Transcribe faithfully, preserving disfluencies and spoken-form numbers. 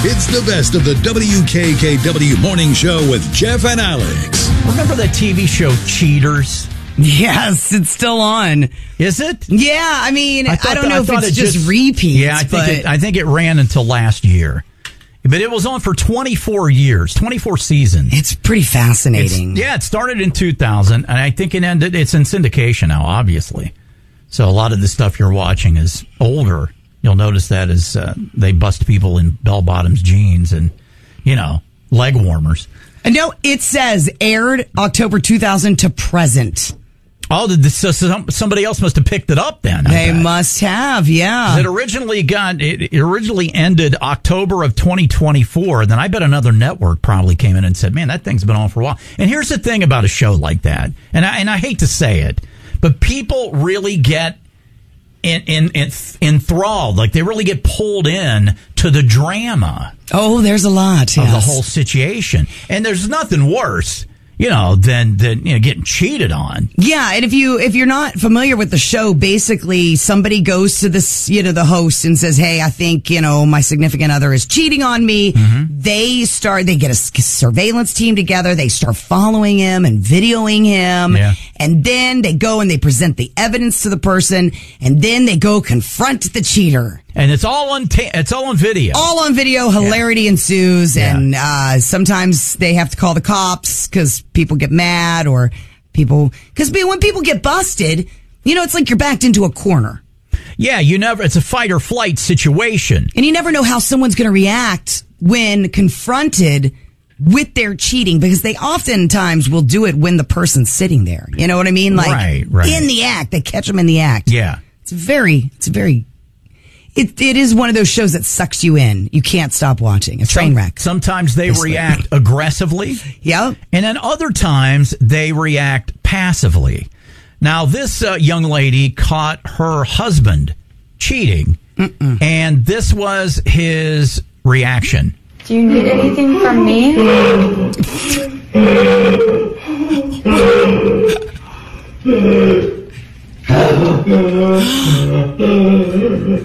It's the best of the W K K W Morning Show with Jeff and Alex. Remember that T V show Cheaters? Yes, it's still on. Is it? Yeah, I mean, I, I I don't that, know I if it's it just, just repeats. Yeah, I think but... it, I think it ran until last year. But it was on for twenty-four years, twenty-four seasons. It's pretty fascinating. It's, yeah, it started in two thousand, and I think it ended, it's in syndication now, obviously. So a lot of the stuff you're watching is older. You'll notice that as uh, they bust people in bell-bottoms jeans and, you know, leg warmers. No, it says aired October two thousand to present. Oh, so somebody else must have picked it up then. They must have, yeah. It originally got, it originally ended October of twenty twenty-four. Then I bet another network probably came in and said, man, that thing's been on for a while. And here's the thing about a show like that. And I, and I hate to say it, but people really get in, in, in, enthralled. Like they really get pulled in to the drama. Oh, there's a lot, yes. Of the whole situation. And there's nothing worse, you know, than, than, you know, getting cheated on. Yeah, and if you, if you're not familiar with the show, basically somebody goes to this, you know, the host and says, hey, I think, you know, my significant other is cheating on me. Mm-hmm. They start, they get a surveillance team together. They start following him and videoing him. Yeah. And then they go and they present the evidence to the person. And then they go confront the cheater. And it's all on ta- it's all on video. All on video. Hilarity yeah. ensues. Yeah. And uh, sometimes they have to call the cops because people get mad or people... Because when people get busted, you know, it's like you're backed into a corner. Yeah, you never... It's a fight or flight situation. And you never know how someone's going to react when confronted with their cheating, because they oftentimes will do it when the person's sitting there. You know what I mean? Like, right, right. in the act. They catch them in the act. Yeah. It's very... It's very... It it is one of those shows that sucks you in. You can't stop watching. A train Some, wreck. Sometimes they basically. react aggressively. Yep. And then other times they react passively. Now, this uh, young lady caught her husband cheating, Mm-mm. and this was his reaction. Do you need anything from me?